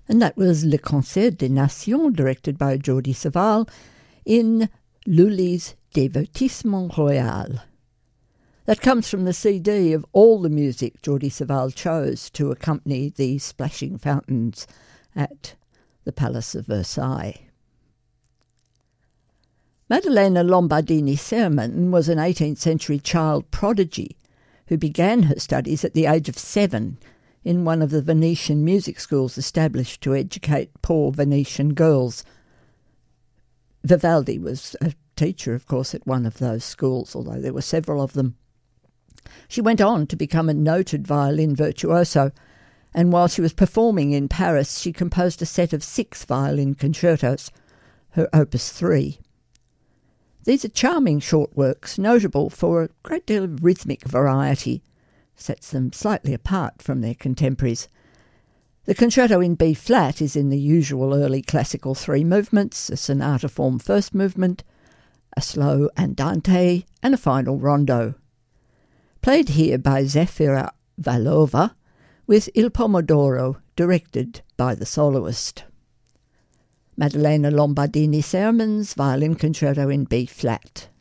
And that was Le Concert des Nations, directed by Jordi Savall, in Lully's Divertissement Royal. That comes from the CD of all the music Jordi Savall chose to accompany the splashing fountains at the Palace of Versailles. Maddalena Lombardini-Sermon was an 18th century child prodigy who began her studies at the age of 7 in one of the Venetian music schools established to educate poor Venetian girls. Vivaldi was a teacher, of course, at one of those schools, although there were several of them. She went on to become a noted violin virtuoso, and while she was performing in Paris, she composed a set of 6 violin concertos, her Opus 3. These are charming short works, notable for a great deal of rhythmic variety, sets them slightly apart from their contemporaries. The concerto in B-flat is in the usual early classical 3 movements, a sonata form first movement, a slow andante, and a final rondo. Played here by Zefira Valova, with Il Pomodoro, directed by the soloist. Maddalena Lombardini-Sermon's Violin Concerto in B-flat.